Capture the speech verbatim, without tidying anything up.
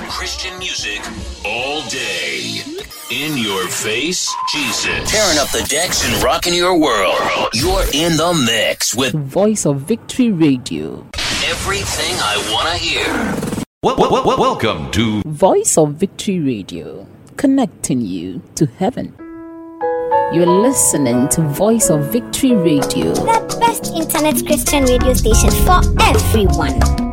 Christian music all day. In your face, Jesus. Tearing up the decks and rocking your world. You're in the mix with Voice of Victory Radio. Everything I want to hear. Well, well, well, welcome to Voice of Victory Radio, connecting you to heaven. You're listening to Voice of Victory Radio, the best internet Christian radio station for everyone.